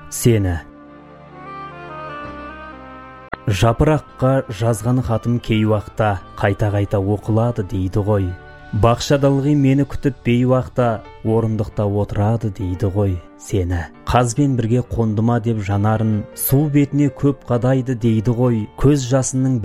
сені. Жапыраққа жазған хатым кей уақта қайта-қайта оқылады дейді ғой. Бақшадалғы мені күтіп бейуақта орындықта отырады дейді ғой сені. Қазбен бірге қондыма деп жанарын су бетіне көп қадайды дейді ғой. Көз жасының